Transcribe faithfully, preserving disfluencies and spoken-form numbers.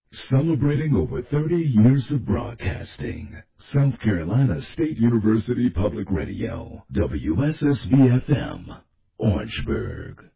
Celebrating over thirty years of broadcasting. South Carolina State University Public Radio, W S S V F M, Orangeburg.